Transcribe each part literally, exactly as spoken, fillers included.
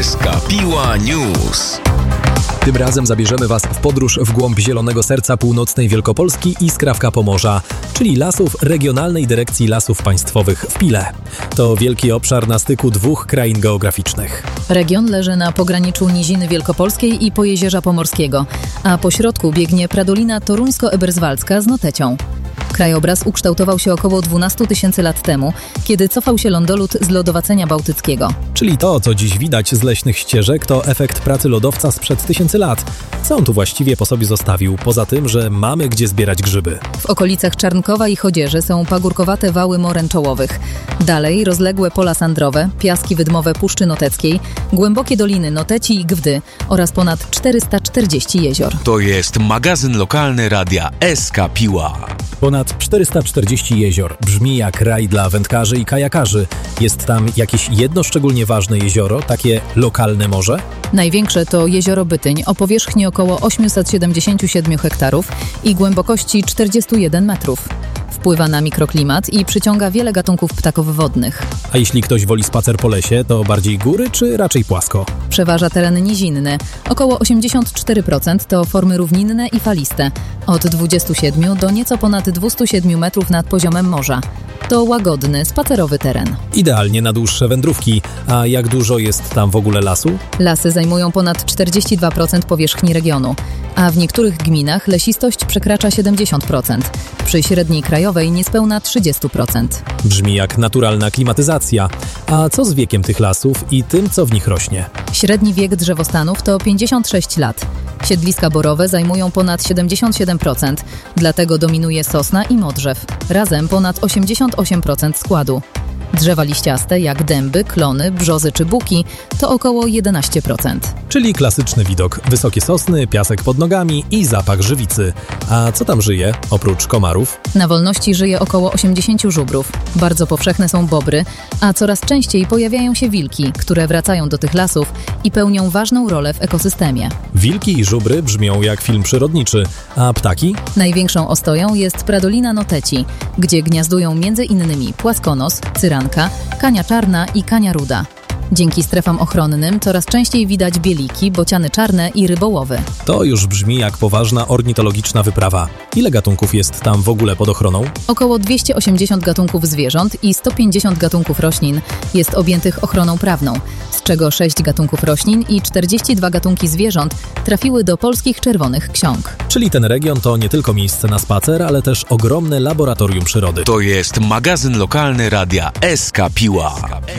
S K Piła News. Tym razem zabierzemy Was w podróż w głąb zielonego serca północnej Wielkopolski i skrawka Pomorza, czyli lasów Regionalnej Dyrekcji Lasów Państwowych w Pile. To wielki obszar na styku dwóch krain geograficznych. Region leży na pograniczu Niziny Wielkopolskiej i Pojezierza Pomorskiego, a po środku biegnie Pradolina Toruńsko-Eberswaldzka z Notecią. Krajobraz ukształtował się około dwanaście tysięcy lat temu, kiedy cofał się lądolód z lodowacenia bałtyckiego. Czyli to, co dziś widać z leśnych ścieżek, to efekt pracy lodowca sprzed tysięcy lat. Co on tu właściwie po sobie zostawił, poza tym, że mamy gdzie zbierać grzyby? W okolicach Czarnkowa i Chodzieży są pagórkowate wały moren czołowych. Dalej rozległe pola sandrowe, piaski wydmowe Puszczy Noteckiej, głębokie doliny Noteci i Gwdy oraz ponad czterysta czterdzieści jezior. To jest magazyn lokalny radia S K Piła. Ponad czterysta czterdzieści jezior. Brzmi jak raj dla wędkarzy i kajakarzy. Jest tam jakieś jedno szczególnie ważne jezioro, takie lokalne morze? Największe to jezioro Bytyń o powierzchni około osiemset siedemdziesiąt siedem hektarów i głębokości czterdzieści jeden metrów. Wpływa na mikroklimat i przyciąga wiele gatunków ptaków wodnych. A jeśli ktoś woli spacer po lesie, to bardziej góry czy raczej płasko? Przeważa tereny nizinne. Około osiemdziesiąt cztery procent to formy równinne i faliste. Od dwudziestu siedmiu do nieco ponad dwustu siedmiu metrów nad poziomem morza. To łagodny, spacerowy teren. Idealnie na dłuższe wędrówki. A jak dużo jest tam w ogóle lasu? Lasy zajmują ponad czterdzieści dwa procent powierzchni regionu, a w niektórych gminach lesistość przekracza siedemdziesiąt procent. Przy średniej krajowej niespełna trzydzieści procent. Brzmi jak naturalna klimatyzacja. A co z wiekiem tych lasów i tym, co w nich rośnie? Średni wiek drzewostanów to pięćdziesiąt sześć lat. Siedliska borowe zajmują ponad siedemdziesiąt siedem procent, dlatego dominuje sosna i modrzew. Razem ponad osiemdziesiąt osiem procent składu. Drzewa liściaste jak dęby, klony, brzozy czy buki to około jedenaście procent. Czyli klasyczny widok. Wysokie sosny, piasek pod nogami i zapach żywicy. A co tam żyje, oprócz komarów? Na wolności żyje około osiemdziesiąt żubrów. Bardzo powszechne są bobry, a coraz częściej pojawiają się wilki, które wracają do tych lasów i pełnią ważną rolę w ekosystemie. Wilki i żubry brzmią jak film przyrodniczy, a ptaki? Największą ostoją jest Pradolina Noteci, gdzie gniazdują między innymi płaskonos, cyranka, kania czarna i kania ruda. Dzięki strefom ochronnym coraz częściej widać bieliki, bociany czarne i rybołowy. To już brzmi jak poważna ornitologiczna wyprawa. Ile gatunków jest tam w ogóle pod ochroną? Około dwieście osiemdziesiąt gatunków zwierząt i sto pięćdziesiąt gatunków roślin jest objętych ochroną prawną, z czego sześć gatunków roślin i czterdzieści dwa gatunki zwierząt trafiły do polskich czerwonych ksiąg. Czyli ten region to nie tylko miejsce na spacer, ale też ogromne laboratorium przyrody. To jest magazyn lokalny radia S K Piła.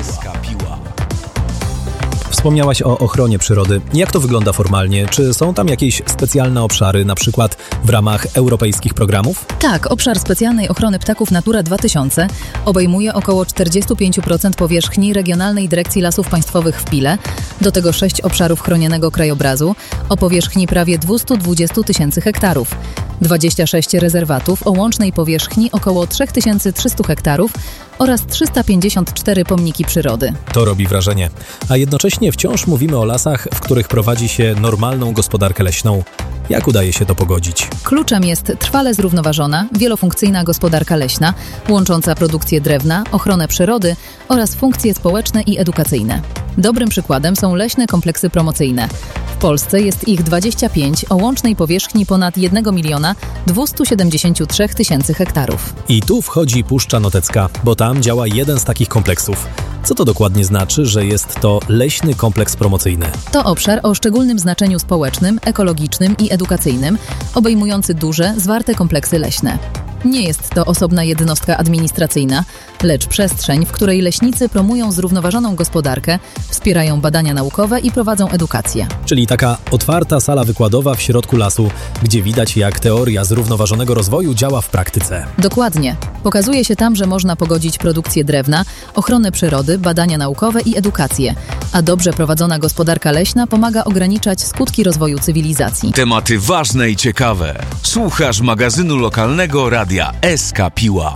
Wspomniałaś o ochronie przyrody. Jak to wygląda formalnie? Czy są tam jakieś specjalne obszary, na przykład w ramach europejskich programów? Tak, obszar specjalnej ochrony ptaków Natura dwa tysiące obejmuje około czterdzieści pięć procent powierzchni Regionalnej Dyrekcji Lasów Państwowych w Pile, do tego sześć obszarów chronionego krajobrazu o powierzchni prawie dwieście dwadzieścia tysięcy hektarów, dwadzieścia sześć rezerwatów o łącznej powierzchni około trzy tysiące trzysta hektarów oraz trzysta pięćdziesiąt cztery pomniki przyrody. To robi wrażenie. A jednocześnie wciąż mówimy o lasach, w których prowadzi się normalną gospodarkę leśną. Jak udaje się to pogodzić? Kluczem jest trwale zrównoważona, wielofunkcyjna gospodarka leśna, łącząca produkcję drewna, ochronę przyrody oraz funkcje społeczne i edukacyjne. Dobrym przykładem są leśne kompleksy promocyjne. W Polsce jest ich dwadzieścia pięć o łącznej powierzchni ponad jeden milion dwieście siedemdziesiąt trzy tysięcy hektarów. I tu wchodzi Puszcza Notecka, bo tam działa jeden z takich kompleksów. Co to dokładnie znaczy, że jest to leśny kompleks promocyjny? To obszar o szczególnym znaczeniu społecznym, ekologicznym i edukacyjnym, obejmujący duże, zwarte kompleksy leśne. Nie jest to osobna jednostka administracyjna, lecz przestrzeń, w której leśnicy promują zrównoważoną gospodarkę, wspierają badania naukowe i prowadzą edukację. Czyli taka otwarta sala wykładowa w środku lasu, gdzie widać, jak teoria zrównoważonego rozwoju działa w praktyce. Dokładnie. Pokazuje się tam, że można pogodzić produkcję drewna, ochronę przyrody, badania naukowe i edukację, a dobrze prowadzona gospodarka leśna pomaga ograniczać skutki rozwoju cywilizacji. Tematy ważne i ciekawe. Słuchasz magazynu lokalnego radia S K Piła.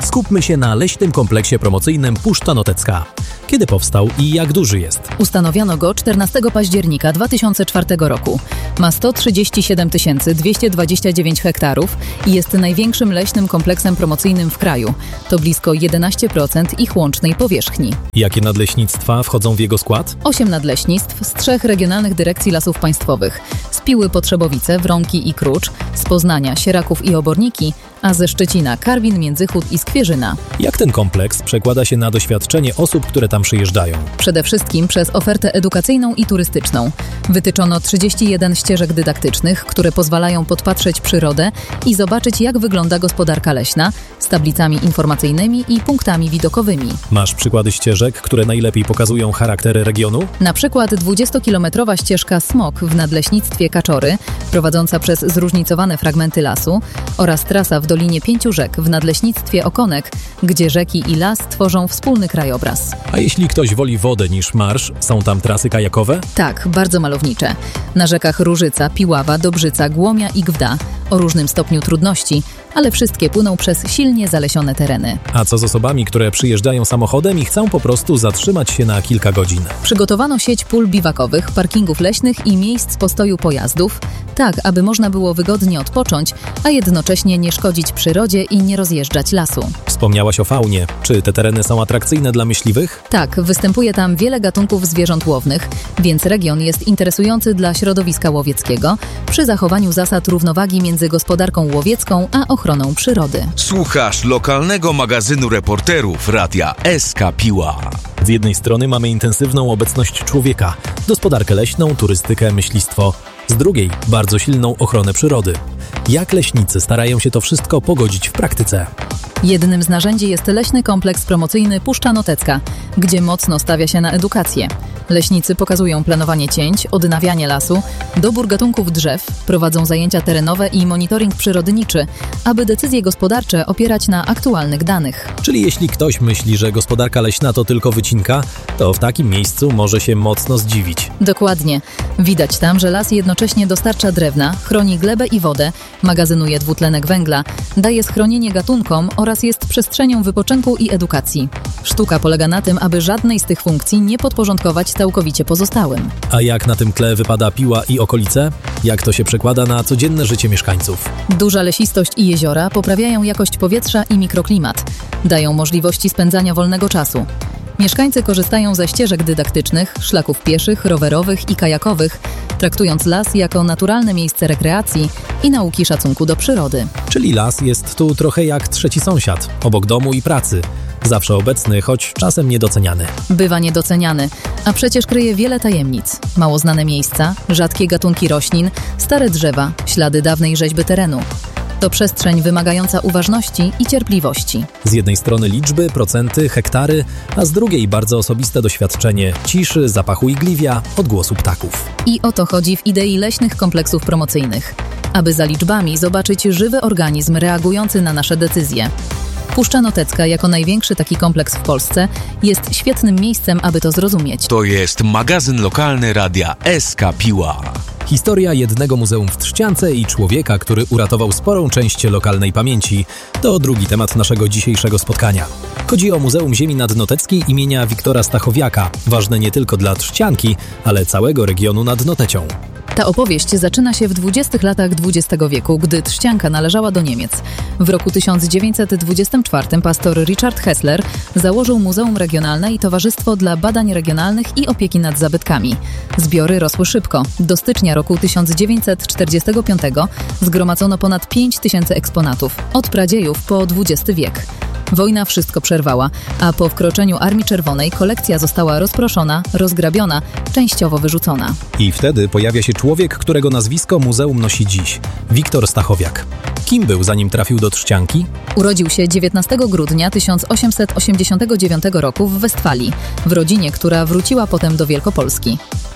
Skupmy się na leśnym kompleksie promocyjnym Puszcza Notecka. Kiedy powstał i jak duży jest? Ustanowiono go czternastego października dwa tysiące czwartego roku. Ma sto trzydzieści siedem tysięcy dwieście dwadzieścia dziewięć hektarów i jest największym leśnym kompleksem promocyjnym w kraju. To blisko jedenaście procent ich łącznej powierzchni. Jakie nadleśnictwa wchodzą w jego skład? Osiem nadleśnictw z trzech regionalnych dyrekcji lasów państwowych. Z Piły Potrzebowice, Wronki i Krucz, z Poznania, Sieraków i Oborniki, a ze Szczecina Karwin, Międzychód i Skwierzyna. Jak ten kompleks przekłada się na doświadczenie osób, które tam przyjeżdżają? Przede wszystkim przez ofertę edukacyjną i turystyczną. Wytyczono trzydzieści jeden ścieżek dydaktycznych, które pozwalają podpatrzeć przyrodę i zobaczyć, jak wygląda gospodarka leśna, z tablicami informacyjnymi i punktami widokowymi. Masz przykłady ścieżek, które najlepiej pokazują charakter regionu? Na przykład dwudziestokilometrowa ścieżka Smok w nadleśnictwie Kaczory, prowadząca przez zróżnicowane fragmenty lasu, oraz trasa w Dolinie Pięciu Rzek w nadleśnictwie Okonek, gdzie rzeki i las tworzą wspólny krajobraz. A jeśli ktoś woli wodę niż marsz, są tam trasy kajakowe? Tak, bardzo malownicze. Na rzekach Różyca, Piława, Dobrzyca, Głomia i Gwda o różnym stopniu trudności, ale wszystkie płyną przez silnie zalesione tereny. A co z osobami, które przyjeżdżają samochodem i chcą po prostu zatrzymać się na kilka godzin? Przygotowano sieć pól biwakowych, parkingów leśnych i miejsc postoju pojazdów, tak aby można było wygodnie odpocząć, a jednocześnie nie szkodzić przyrodzie i nie rozjeżdżać lasu. Wspomniałaś o faunie. Czy te tereny są atrakcyjne dla myśliwych? Tak, występuje tam wiele gatunków zwierząt łownych, więc region jest interesujący dla środowiska łowieckiego przy zachowaniu zasad równowagi między gospodarką łowiecką a ochroną przyrody. Słuchasz lokalnego magazynu reporterów Radia S K Piła. Z jednej strony mamy intensywną obecność człowieka, gospodarkę leśną, turystykę, myślistwo. Z drugiej bardzo silną ochronę przyrody. Jak leśnicy starają się to wszystko pogodzić w praktyce? Jednym z narzędzi jest leśny kompleks promocyjny Puszcza Notecka, gdzie mocno stawia się na edukację. Leśnicy pokazują planowanie cięć, odnawianie lasu, dobór gatunków drzew, prowadzą zajęcia terenowe i monitoring przyrodniczy, aby decyzje gospodarcze opierać na aktualnych danych. Czyli jeśli ktoś myśli, że gospodarka leśna to tylko wycinka, to w takim miejscu może się mocno zdziwić. Dokładnie. Widać tam, że las jednocześnie dostarcza drewna, chroni glebę i wodę, magazynuje dwutlenek węgla, daje schronienie gatunkom oraz jest przestrzenią wypoczynku i edukacji. Sztuka polega na tym, aby żadnej z tych funkcji nie podporządkować całkowicie pozostałym. A jak na tym tle wypada Piła i okolice? Jak to się przekłada na codzienne życie mieszkańców? Duża lesistość i jeziora poprawiają jakość powietrza i mikroklimat. Dają możliwości spędzania wolnego czasu. Mieszkańcy korzystają ze ścieżek dydaktycznych, szlaków pieszych, rowerowych i kajakowych, traktując las jako naturalne miejsce rekreacji i nauki szacunku do przyrody. Czyli las jest tu trochę jak trzeci sąsiad, obok domu i pracy. Zawsze obecny, choć czasem niedoceniany. Bywa niedoceniany, a przecież kryje wiele tajemnic. Mało znane miejsca, rzadkie gatunki roślin, stare drzewa, ślady dawnej rzeźby terenu. To przestrzeń wymagająca uważności i cierpliwości. Z jednej strony liczby, procenty, hektary, a z drugiej bardzo osobiste doświadczenie ciszy, zapachu igliwia, odgłosu ptaków. I o to chodzi w idei leśnych kompleksów promocyjnych. Aby za liczbami zobaczyć żywy organizm reagujący na nasze decyzje. Puszcza Notecka, jako największy taki kompleks w Polsce, jest świetnym miejscem, aby to zrozumieć. To jest magazyn lokalny Radia S K Piła. Historia jednego muzeum w Trzciance i człowieka, który uratował sporą część lokalnej pamięci. To drugi temat naszego dzisiejszego spotkania. Chodzi o Muzeum Ziemi Nadnoteckiej imienia Wiktora Stachowiaka, ważne nie tylko dla Trzcianki, ale całego regionu nad Notecią. Ta opowieść zaczyna się w dwudziestych latach dwudziestego wieku, gdy Trzcianka należała do Niemiec. W roku tysiąc dziewięćset dwudziestym czwartym pastor Richard Hessler założył Muzeum Regionalne i Towarzystwo dla Badań Regionalnych i Opieki nad Zabytkami. Zbiory rosły szybko. Do stycznia roku tysiąc dziewięćset czterdziestego piątego zgromadzono ponad pięć tysięcy eksponatów, od pradziejów po dwudziesty wiek. Wojna wszystko przerwała, a po wkroczeniu Armii Czerwonej kolekcja została rozproszona, rozgrabiona, częściowo wyrzucona. I wtedy pojawia się człowiek, którego nazwisko muzeum nosi dziś – Wiktor Stachowiak. Kim był, zanim trafił do Trzcianki? Urodził się dziewiętnastego grudnia tysiąc osiemset osiemdziesiątego dziewiątego roku w Westfalii, w rodzinie, która wróciła potem do Wielkopolski.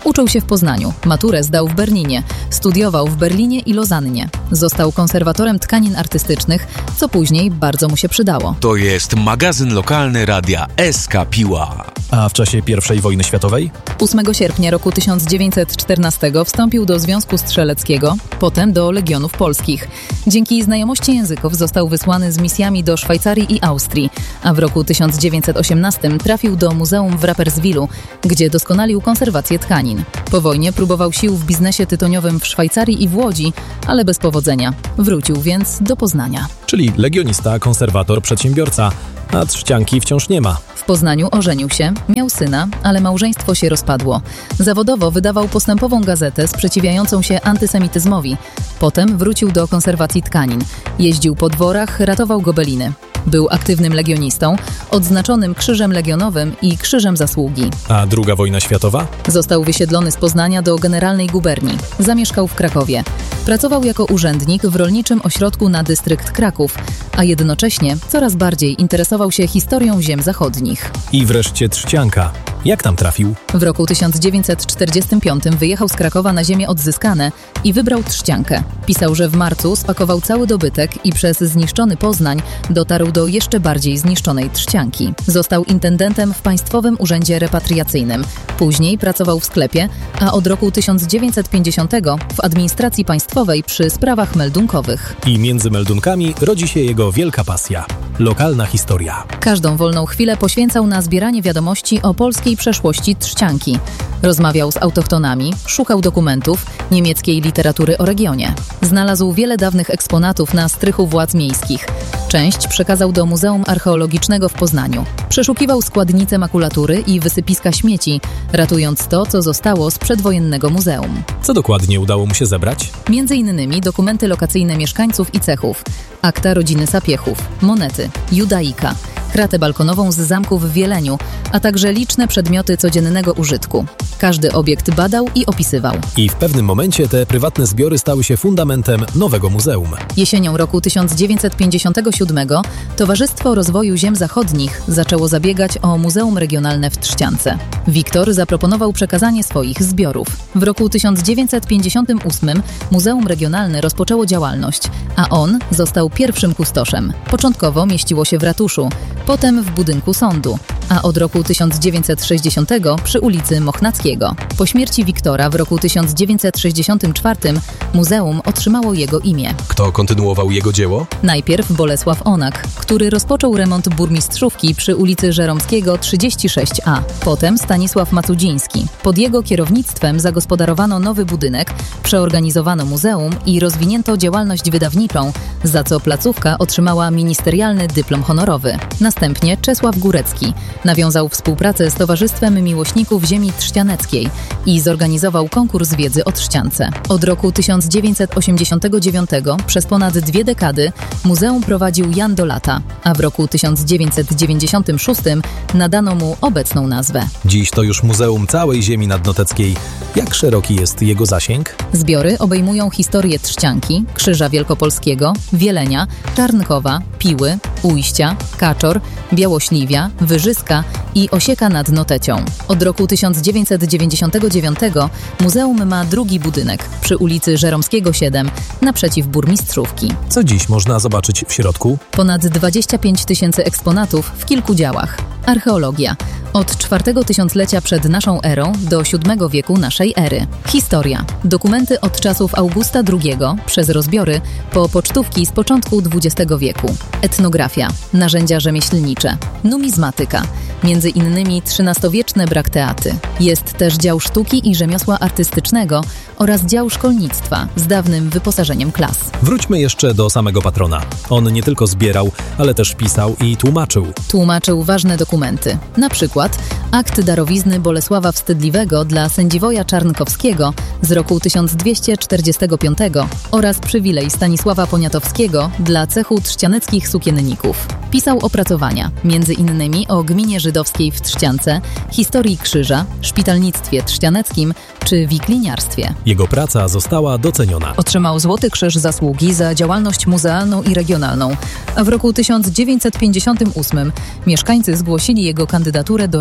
Uczył się w Poznaniu, maturę zdał w Berlinie, studiował w Berlinie i Lozannie. Został konserwatorem tkanin artystycznych, co później bardzo mu się przydało. To jest magazyn lokalny radia S K Piła. A w czasie pierwszej wojny światowej? ósmego sierpnia roku tysiąc dziewięćset czternastego wstąpił do Związku Strzeleckiego, potem do Legionów Polskich. Dzięki znajomości języków został wysłany z misjami do Szwajcarii i Austrii, a w roku tysiąc dziewięćset osiemnastym trafił do muzeum w Rapperswilu, gdzie doskonalił konserwację tkanin. Po wojnie próbował sił w biznesie tytoniowym w Szwajcarii i w Łodzi, ale bez powodzenia. Wrócił więc do Poznania. Czyli legionista, konserwator, przedsiębiorca, a trzcianki wciąż nie ma. W Poznaniu ożenił się, miał syna, ale małżeństwo się rozpadło. Zawodowo wydawał postępową gazetę sprzeciwiającą się antysemityzmowi. Potem wrócił do konserwacji tkanin. Jeździł po dworach, ratował gobeliny. Był aktywnym legionistą, odznaczonym Krzyżem Legionowym i Krzyżem Zasługi. A druga wojna światowa? Został wysiedlony z Poznania do Generalnej Guberni. Zamieszkał w Krakowie. Pracował jako urzędnik w Rolniczym Ośrodku na dystrykt Kraków, a jednocześnie coraz bardziej interesował się historią ziem zachodnich. I wreszcie trzcianka. Jak tam trafił? W roku tysiąc dziewięćset czterdziestym piątym wyjechał z Krakowa na ziemię odzyskane i wybrał trzciankę. Pisał, że w marcu spakował cały dobytek i przez zniszczony Poznań dotarł do jeszcze bardziej zniszczonej trzcianki. Został intendentem w Państwowym Urzędzie Repatriacyjnym. Później pracował w sklepie, a od roku tysiąc dziewięćset pięćdziesiątego w administracji państwowej przy sprawach meldunkowych. I między meldunkami rodzi się jego wielka pasja – lokalna historia. Każdą wolną chwilę poświęcał na zbieranie wiadomości o polskiej przeszłości trzcianki. Rozmawiał z autochtonami, szukał dokumentów, niemieckiej literatury o regionie. Znalazł wiele dawnych eksponatów na strychu władz miejskich. Część przekazał do Muzeum Archeologicznego w Poznaniu. Przeszukiwał składnice makulatury i wysypiska śmieci, ratując to, co zostało z przedwojennego muzeum. Co dokładnie udało mu się zebrać? Między innymi dokumenty lokacyjne mieszkańców i cechów, akta rodziny Sapiechów, monety, judaika, kratę balkonową z zamku w Wieleniu, a także liczne przedmioty codziennego użytku. Każdy obiekt badał i opisywał. I w pewnym momencie te prywatne zbiory stały się fundamentem nowego muzeum. Jesienią roku tysiąc dziewięćset pięćdziesiątego siódmego Towarzystwo Rozwoju Ziem Zachodnich zaczęło zabiegać o Muzeum Regionalne w Trzciance. Wiktor zaproponował przekazanie swoich zbiorów. W roku tysiąc dziewięćset pięćdziesiątym ósmym Muzeum Regionalne rozpoczęło działalność, a on został pierwszym kustoszem. Początkowo mieściło się w ratuszu, potem w budynku sądu, a od roku tysiąc dziewięćset sześćdziesiątego przy ulicy Mochnackiego. Po śmierci Wiktora w roku tysiąc dziewięćset sześćdziesiątym czwartym muzeum otrzymało jego imię. Kto kontynuował jego dzieło? Najpierw Bolesław Onak, który rozpoczął remont burmistrzówki przy ulicy Żeromskiego trzydzieści sześć A. Potem Stanisław Macudziński. Pod jego kierownictwem zagospodarowano nowy budynek, przeorganizowano muzeum i rozwinięto działalność wydawniczą, za co placówka otrzymała ministerialny dyplom honorowy. Następnie Czesław Górecki nawiązał współpracę z Towarzystwem Miłośników Ziemi Trzcianeckiej i zorganizował konkurs wiedzy o trzciance. Od roku tysiąc dziewięćset osiemdziesiątego dziewiątego przez ponad dwie dekady muzeum prowadził Jan Dolata, a w roku tysiąc dziewięćset dziewięćdziesiątym szóstym nadano mu obecną nazwę. Dziś to już Muzeum całej Ziemi Nadnoteckiej. Jak szeroki jest jego zasięg? Zbiory obejmują historię trzcianki, Krzyża Wielkopolskiego, Wielenia, Czarnkowa, Piły, Ujścia, Kaczor, Białośliwia, Wyżyska i Osieka nad Notecią. Od roku tysiąc dziewięćset dziewięćdziesiątego dziewiątego muzeum ma drugi budynek przy ulicy Żeromskiego siedem naprzeciw burmistrzówki. Co dziś można zobaczyć w środku? Ponad dwadzieścia pięć tysięcy eksponatów w kilku działach. Archeologia. Od czwartego tysiąclecia przed naszą erą do siódmego wieku naszej ery. Historia. Dokumenty od czasów Augusta drugiego przez rozbiory po pocztówki z początku dwudziestego wieku. Etnografia. Narzędzia rzemieślnicze. Numizmatyka. Między innymi trzynastowieczne brakteaty. Jest też dział sztuki i rzemiosła artystycznego oraz dział szkolnictwa z dawnym wyposażeniem klas. Wróćmy jeszcze do samego patrona. On nie tylko zbierał, ale też pisał i tłumaczył. Tłumaczył ważne dokumenty. Na przykład akt darowizny Bolesława Wstydliwego dla sędziwoja Czarnkowskiego z roku tysiąc dwieście czterdziestego piątego oraz przywilej Stanisława Poniatowskiego dla cechu trzcianeckich sukienników. Pisał opracowania, między innymi o gminie żydowskiej w Trzciance, historii krzyża, szpitalnictwie trzcianeckim czy wikliniarstwie. Jego praca została doceniona. Otrzymał Złoty Krzyż Zasługi za działalność muzealną i regionalną, a w roku tysiąc dziewięćset pięćdziesiątym ósmym mieszkańcy zgłosili jego kandydaturę do Rad Narodowych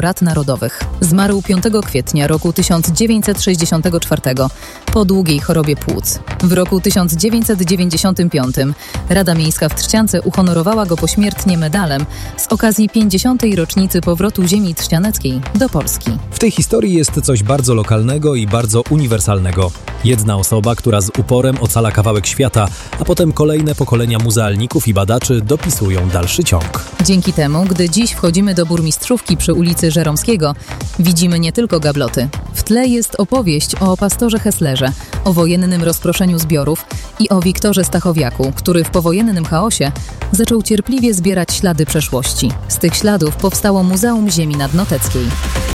głodowych. Zmarł piątego kwietnia roku tysiąc dziewięćset sześćdziesiątego czwartego po długiej chorobie płuc. W roku tysiąc dziewięćset dziewięćdziesiątym piątym Rada Miejska w Trzciance uhonorowała go pośmiertnie medalem z okazji pięćdziesiątej rocznicy powrotu ziemi trzcianeckiej do Polski. W tej historii jest coś bardzo lokalnego i bardzo uniwersalnego. Jedna osoba, która z uporem ocala kawałek świata, a potem kolejne pokolenia muzealników i badaczy dopisują dalszy ciąg. Dzięki temu, gdy dziś wchodzimy do burmistrzówki przy ulicy Żeromskiego, widzimy nie tylko gabloty. W tle jest opowieść o pastorze Hesslerze, o wojennym rozproszeniu zbiorów i o Wiktorze Stachowiaku, który w powojennym chaosie zaczął cierpliwie zbierać ślady przeszłości. Z tych śladów powstało Muzeum Ziemi Nadnoteckiej.